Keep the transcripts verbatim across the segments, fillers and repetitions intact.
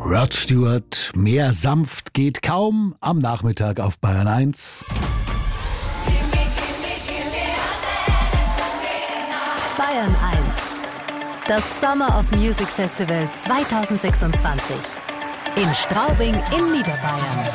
Rod Stewart, mehr sanft geht kaum am Nachmittag auf Bayern eins. Bayern eins. Das Summer of Music Festival zwanzig sechsundzwanzig. In Straubing in Niederbayern.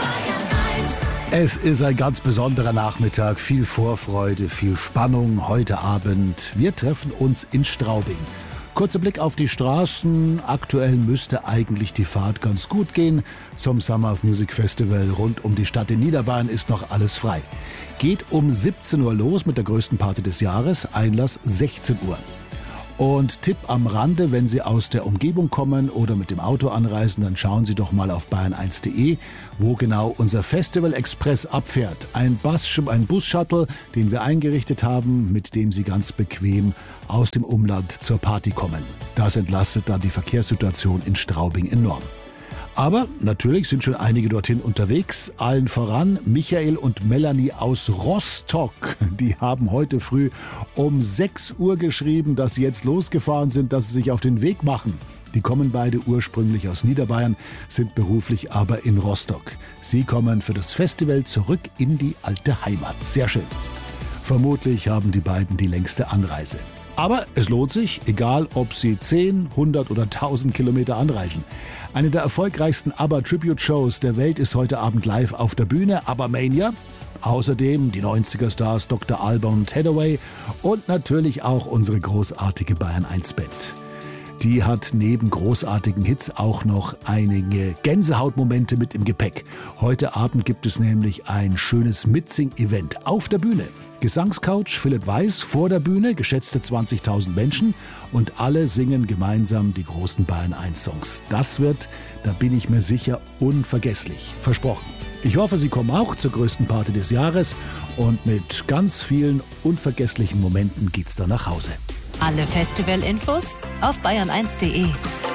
Es ist ein ganz besonderer Nachmittag, viel Vorfreude, viel Spannung heute Abend. Wir treffen uns in Straubing. Kurzer Blick auf die Straßen. Aktuell müsste eigentlich die Fahrt ganz gut gehen. Zum Summer of Music Festival rund um die Stadt in Niederbayern ist noch alles frei. Geht um siebzehn Uhr los mit der größten Party des Jahres. Einlass sechzehn Uhr. Und Tipp am Rande, wenn Sie aus der Umgebung kommen oder mit dem Auto anreisen, dann schauen Sie doch mal auf bayern eins punkt de, wo genau unser Festival Express abfährt. Ein Bus, ein Bus-Shuttle, den wir eingerichtet haben, mit dem Sie ganz bequem aus dem Umland zur Party kommen. Das entlastet dann die Verkehrssituation in Straubing enorm. Aber natürlich sind schon einige dorthin unterwegs. Allen voran Michael und Melanie aus Rostock. Die haben heute früh um sechs Uhr geschrieben, dass sie jetzt losgefahren sind, dass sie sich auf den Weg machen. Die kommen beide ursprünglich aus Niederbayern, sind beruflich aber in Rostock. Sie kommen für das Festival zurück in die alte Heimat. Sehr schön. Vermutlich haben die beiden die längste Anreise. Aber es lohnt sich, egal ob Sie zehn, hundert oder tausend Kilometer anreisen. Eine der erfolgreichsten ABBA-Tribute-Shows der Welt ist heute Abend live auf der Bühne, ABBA Mania. Außerdem die neunziger-Stars Doktor Alban und Hathaway und natürlich auch unsere großartige Bayern eins Band. Die hat neben großartigen Hits auch noch einige Gänsehautmomente mit im Gepäck. Heute Abend gibt es nämlich ein schönes Mitsing-Event auf der Bühne. Gesangscoach Philipp Weiß vor der Bühne, geschätzte zwanzigtausend Menschen und alle singen gemeinsam die großen Bayern eins Songs. Das wird, da bin ich mir sicher, unvergesslich. Versprochen. Ich hoffe, Sie kommen auch zur größten Party des Jahres und mit ganz vielen unvergesslichen Momenten geht's dann nach Hause. Alle Festivalinfos auf bayern eins punkt de.